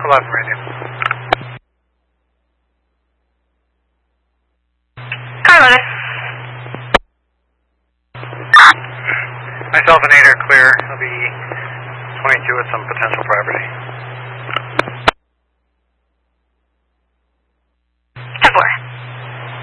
11 radio. Carlotta. Myself and 8 are clear. There'll be 22 with some potential property.